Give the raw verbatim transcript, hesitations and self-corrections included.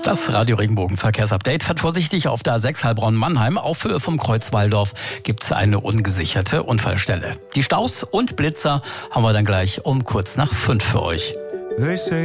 Das Radio Regenbogen Verkehrsupdate fährt vorsichtig auf der A sechs Heilbronn-Mannheim. Auf Höhe vom Kreuz Walldorf gibt es eine ungesicherte Unfallstelle. Die Staus und Blitzer haben wir dann gleich um kurz nach fünf für euch.